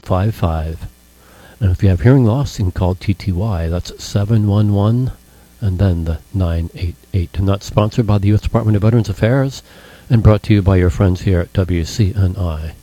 711-711-9155. And if you have hearing loss, you can call TTY. That's 711 and then the 988. And that's sponsored by the U.S. Department of Veterans Affairs and brought to you by your friends here at WCNI.